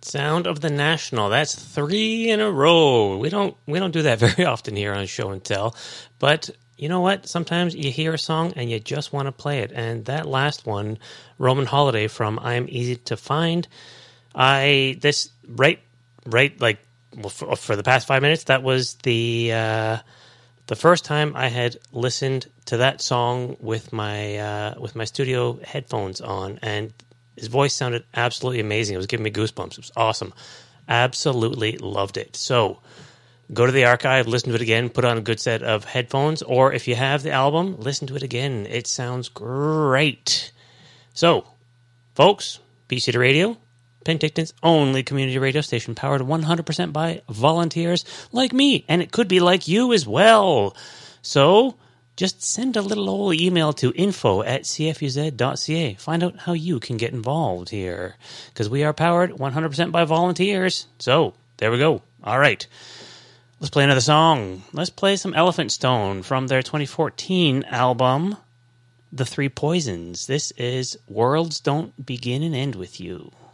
Sound of the National. That's 3 in a row. We don't do that very often here on Show and Tell. But you know what? Sometimes you hear a song and you just want to play it. And that last one, Roman Holiday from I Am Easy to Find, for the past 5 minutes, that was the first time I had listened to that song with my studio headphones on, and his voice sounded absolutely amazing. It was giving me goosebumps. It was awesome. Absolutely loved it. So go to the archive, listen to it again, put on a good set of headphones, or if you have the album, listen to it again. It sounds great. So, folks, BC Radio, Penticton's only community radio station, powered 100% by volunteers like me, and it could be like you as well. So just send a little old email to info@cfuz.ca. Find out how you can get involved here, because we are powered 100% by volunteers. So there we go. All right. Let's play another song. Let's play some Elephant Stone from their 2014 album, The Three Poisons. This is Worlds Don't Begin and End With You.